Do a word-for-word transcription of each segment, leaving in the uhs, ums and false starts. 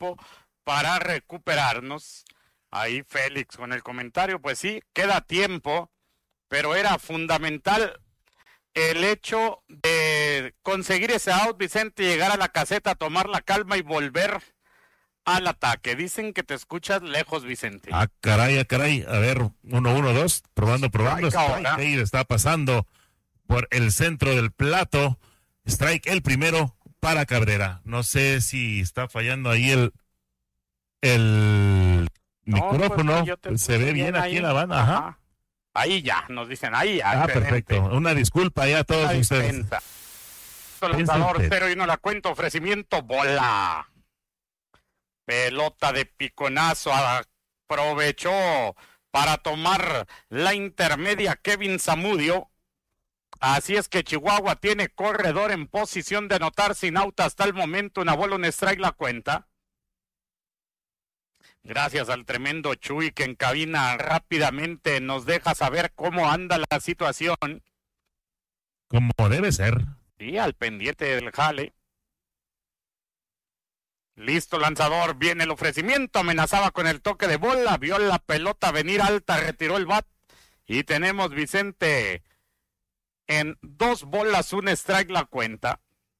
tiempo para recuperarnos. Ahí Félix con el comentario, pues sí, queda tiempo, pero era fundamental el hecho de conseguir ese out, Vicente, llegar a la caseta, tomar la calma y volver al ataque. Dicen que te escuchas lejos, Vicente. Ah, caray, ah, caray. A ver, uno, uno, dos, probando, probando. Strike Strike ahora. ahí está pasando por el centro del plato. Strike el primero para Cabrera. No sé si está fallando ahí el, el No, micrófono. pues, yo te Se ve escucho bien aquí ahí. en la banda. Ajá. Ajá. Ahí ya, nos dicen, ahí ya. Ah, excelente. perfecto. Una disculpa ya a todos Una ustedes. dispensa. Lanzador usted. cero y no la cuenta, ofrecimiento, bola. Pelota de piconazo, aprovechó para tomar la intermedia Kevin Zamudio. Así es que Chihuahua tiene corredor en posición de anotar sin out hasta el momento. Una bola, un strike la cuenta. Gracias al tremendo Chuy que en cabina rápidamente nos deja saber cómo anda la situación. Como debe ser. Sí, al pendiente del jale. Listo, lanzador, viene el ofrecimiento, amenazaba con el toque de bola, vio la pelota venir alta, retiró el bat y tenemos, Vicente, en dos bolas, un strike la cuenta.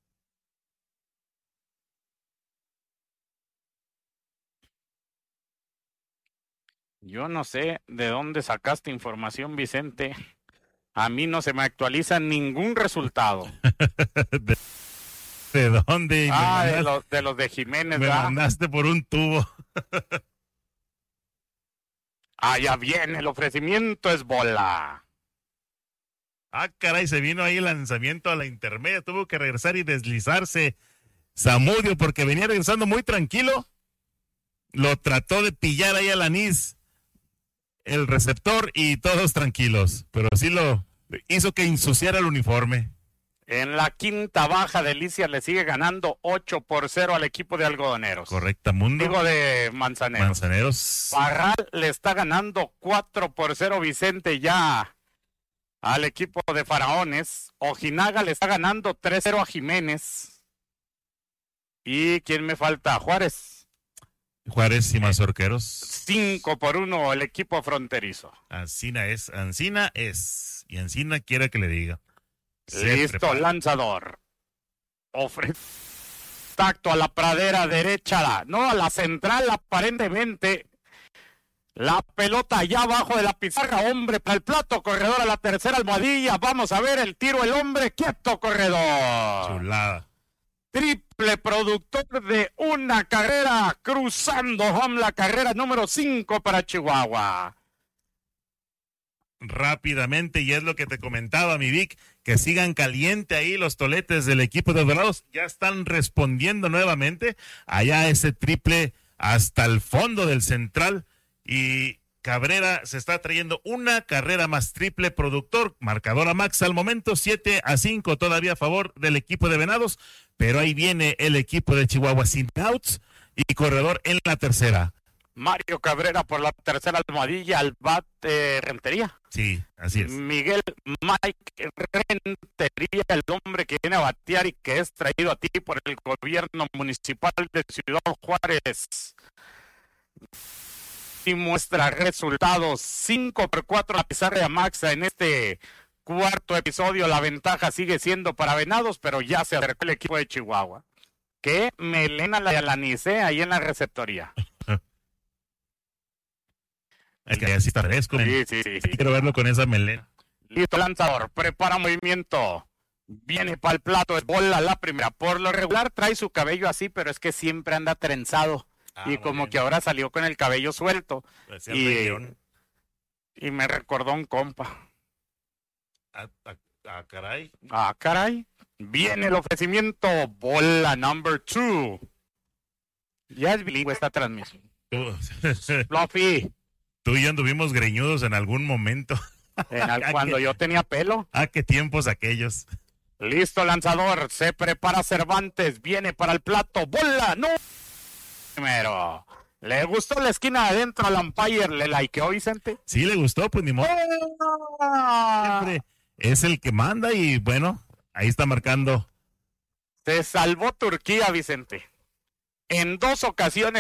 Yo no sé de dónde sacaste información, Vicente. A mí no se me actualiza ningún resultado. de, ¿De dónde? Ah, me de mandaste, los, de los de Jiménez, me ¿verdad? mandaste por un tubo. Ah, ya viene el ofrecimiento, es bola. Ah, caray, se vino ahí el lanzamiento a la intermedia, tuvo que regresar y deslizarse Zamudio porque venía regresando muy tranquilo. Lo trató de pillar ahí al anís el receptor y todos tranquilos, pero sí lo hizo que ensuciara el uniforme. En la quinta baja, Delicias le sigue ganando ocho por cero al equipo de Algodoneros. Correcta, Mundo. Digo de Manzaneros. Manzaneros. Parral le está ganando cuatro por cero, Vicente, ya al equipo de Faraones. Ojinaga le está ganando tres cero a Jiménez. ¿Y quién me falta? Juárez. Juárez y Mazorqueros. cinco por uno el equipo fronterizo. Ancina es, Ancina es. Y Ancina quiere que le diga. Listo, lanzador. Ofrece tacto a la pradera derecha, no, a la central aparentemente. La pelota allá abajo de la pizarra, hombre para el plato, corredor a la tercera almohadilla. Vamos a ver el tiro, el hombre, quieto, corredor. Chulada. Triple productor de una carrera, cruzando home la carrera número cinco para Chihuahua. Rápidamente, y es lo que te comentaba, mi Vic, que sigan caliente ahí los toletes del equipo de Dorados, ya están respondiendo nuevamente, allá ese triple hasta el fondo del central, y Cabrera se está trayendo una carrera más, triple productor, marcador a Max al momento, siete a cinco todavía a favor del equipo de Venados, pero ahí viene el equipo de Chihuahua sin outs y corredor en la tercera. Mario Cabrera por la tercera almohadilla al bat eh, Rentería. Sí, así es. Miguel Mike Rentería, el hombre que viene a batear y que es traído a ti por el gobierno municipal de Ciudad Juárez. Y muestra resultados cinco por cuatro la pizarra de Maxa en este cuarto episodio. La ventaja sigue siendo para Venados, pero ya se acercó el equipo de Chihuahua. Que melena la de Alanicé ahí en la receptoría. El que así está fresco. Sí, sí, sí, sí. Quiero verlo con esa melena. Listo, lanzador, prepara movimiento. Viene para el plato, es bola la primera. Por lo regular trae su cabello así, pero es que siempre anda trenzado. Ah, y como bien. Que ahora salió con el cabello suelto. Y, y me recordó un compa. Ah, ah, ah, caray. Ah, caray. Viene el ofrecimiento, bola number two. Ya es bilingüe esta transmisión. Fluffy. Tú y yo anduvimos greñudos en algún momento. En al, cuando yo tenía pelo. Ah, qué tiempos aquellos. Listo, lanzador. Se prepara Cervantes. Viene para el plato. ¡Bola! ¡No! Primero. ¿Le gustó la esquina de adentro al umpire? ¿Le likeó, Vicente? Sí, le gustó, pues ni modo. ¡Oh! Siempre es el que manda y bueno, ahí está marcando. Se salvó Turquía, Vicente. en dos ocasiones